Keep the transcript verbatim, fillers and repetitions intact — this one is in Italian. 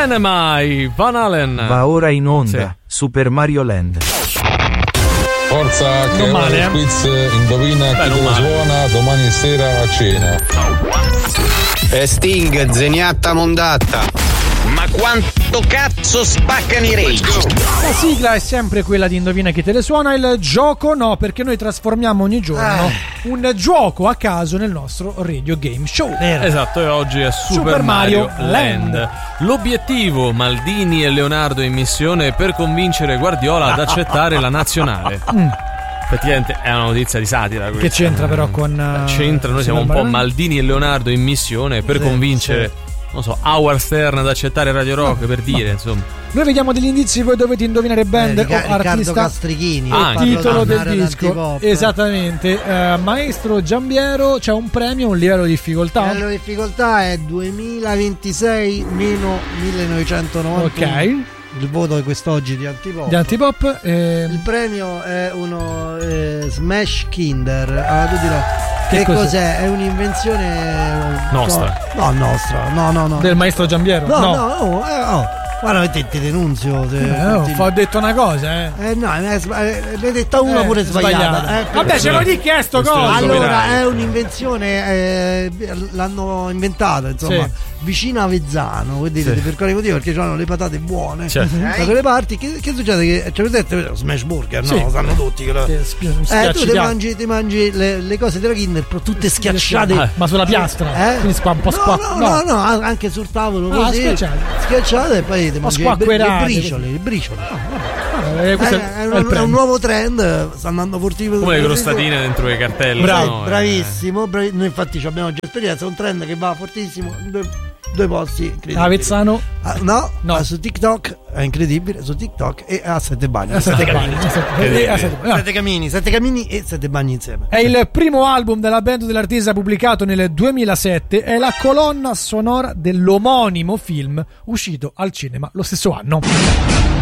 Bene mai, Van Halen. Va ora in onda sì. Super Mario Land. Forza che ora il quiz indovina Beh, chi te lo suona domani sera a cena. E Sting, zeniatta mondatta. Ma quanto cazzo spaccano i rage? La sigla è sempre quella di Indovina chi te le suona, il gioco no, perché noi trasformiamo ogni giorno eh. un gioco a caso nel nostro radio game show. Vero. Esatto, e oggi è Super, Super Mario, Mario Land. Land. L'obiettivo, Maldini e Leonardo in missione per convincere Guardiola ad accettare la nazionale. Mm. Effettivamente è una notizia di satira questa. Che c'entra però con uh, c'entra, noi siamo un po' Maldini e Leonardo in missione per sì, convincere sì. non so, Howard Stern ad accettare Radio Rock, no, per dire, no. insomma. Noi vediamo degli indizi, voi dovete indovinare band eh, o Riccardo artista Castrichini, il ah, titolo del disco. Esattamente. Uh, Maestro Giambiero, c'è un premio, un livello di difficoltà. Il livello di difficoltà è duemilaventisei meno millenovecentonovantuno. Ok. Il voto di quest'oggi di Antipop. Di Antipop. Eh... Il premio è uno eh, Smash Kinder. Allora tu dirò. Che, che cos'è? cos'è? È un'invenzione nostra? No, nostra. No, no, no. Del maestro Giambiero? No, no, no. no eh, oh. Guarda, te, ti denunzio. Te, eh, oh, ho detto una cosa, eh. Eh no, ne hai detta una eh, pure sbagliata. sbagliata. Eh, Vabbè, ce lo dici che sto cosa? Allora, è un'invenzione, eh, l'hanno inventata, insomma, sì. vicino a Avezzano, vuol dire, sì. per quale motivo? Perché hanno le patate buone. Certo. Da quelle parti, che, che succede? Che c'è presente Smash Burger, sì. no? Lo sanno tutti che lo... Sì, eh, tu ti mangi, ti mangi le, le cose della Kinder, però tutte schiacciate. Ah, ma sulla piastra? Eh? Quindi qua un po' no, no, no, no, anche sul tavolo così. Ah, schiacciate. Schiacciate e poi ti mangi le briciole, le briciole. Ah, eh, questo eh, è, è, un, è un nuovo trend, sta andando fortissimo. Come le crostatine dentro i cartelli. Bravi, no? Bravissimo, bravi. Noi infatti abbiamo già esperienza, è un trend che va fortissimo. Due, due posti incredibili. Avezzano? Ah, no, no. Ah, su TikTok è incredibile, su TikTok e a Sette Bagni. A Sette Bagni. Sette Camini, Sette Camini e Sette Bagni insieme. È il primo album della band dell'artista pubblicato nel duemilasette, è la colonna sonora dell'omonimo film uscito al cinema lo stesso anno.